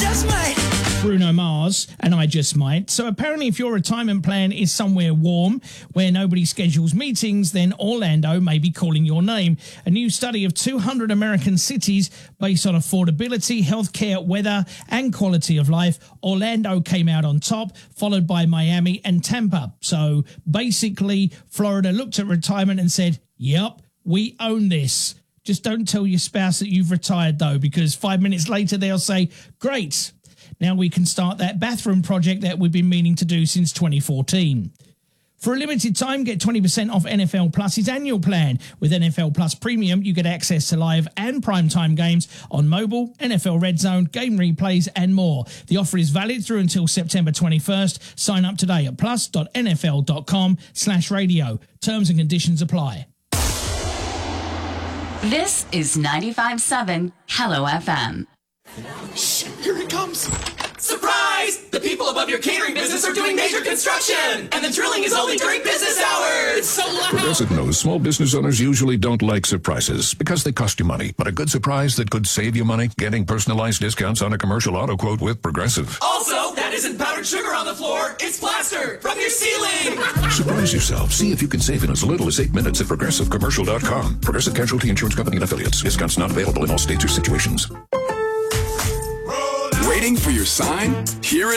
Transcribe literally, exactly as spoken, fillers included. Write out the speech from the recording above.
just might. Bruno Mars and I Just Might. So apparently if your retirement plan is somewhere warm where nobody schedules meetings, then Orlando may be calling your name. A new study of two hundred American cities based on affordability, healthcare, weather and quality of life. Orlando came out on top, followed by Miami and Tampa. So basically Florida looked at retirement and said, yep, we own this. Just don't tell your spouse that you've retired though, because five minutes later they'll say, great. Now we can start that bathroom project that we've been meaning to do since twenty fourteen. For a limited time, get twenty percent off N F L Plus's annual plan. With N F L Plus Premium, you get access to live and primetime games on mobile, N F L Red Zone, game replays, and more. The offer is valid through until September twenty-first. Sign up today at plus.nfl.com slash radio. Terms and conditions apply. This is ninety-five point seven Hello F M. Shh, here it comes. Surprise! The people above your catering business are doing major construction, and the drilling is only during business hours. It's so loud. Progressive knows small business owners usually don't like surprises because they cost you money. But a good surprise that could save you money, getting personalized discounts on a commercial auto quote with Progressive. Also, that isn't powdered sugar on the floor. It's plaster from your ceiling. Surprise yourself. See if you can save in as little as eight minutes at progressive commercial dot com. Progressive Casualty Insurance Company and Affiliates. Discounts not available in all states or situations. Waiting for your sign? Here it